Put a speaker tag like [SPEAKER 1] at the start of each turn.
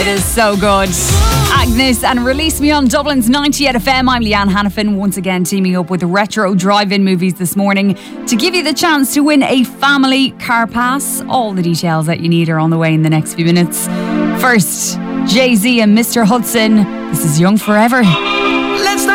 [SPEAKER 1] It is so good. Agnes and Release Me on Dublin's 98 FM. I'm Leanne Hannafin, once again teaming up with Retro Drive-In Movies this morning to give you the chance to win a family car pass. All the details that you need are on the way in the next few minutes. First, Jay-Z and Mr. Hudson. This is Young Forever.